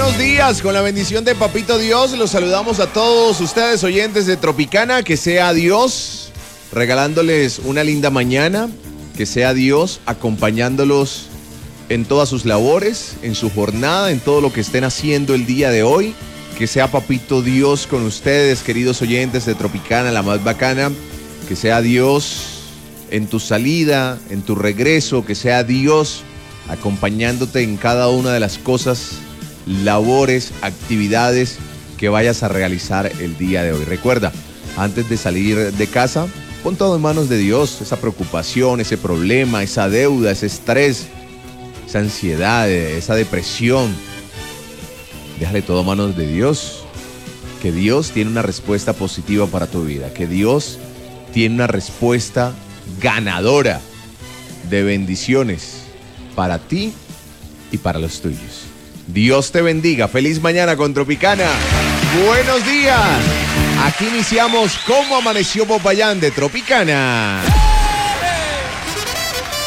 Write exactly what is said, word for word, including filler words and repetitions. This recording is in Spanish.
buenos días. Con la bendición de Papito Dios, los saludamos a todos ustedes, oyentes de Tropicana. Que sea Dios regalándoles una linda mañana. Que sea Dios acompañándolos en todas sus labores, en su jornada, en todo lo que estén haciendo el día de hoy. Que sea Papito Dios con ustedes, queridos oyentes de Tropicana, la más bacana. Que sea Dios en tu salida, en tu regreso. Que sea Dios acompañándote en cada una de las cosas, labores, actividades que vayas a realizar el día de hoy. Recuerda, antes de salir de casa, pon todo en manos de Dios. Esa preocupación, ese problema, esa deuda, ese estrés, esa ansiedad, esa depresión, déjale todo a manos de Dios. Que Dios tiene una respuesta positiva para tu vida. Que Dios tiene una respuesta ganadora de bendiciones para ti y para los tuyos. Dios te bendiga. Feliz mañana con Tropicana. Buenos días. Aquí iniciamos Cómo Amaneció Popayán de Tropicana.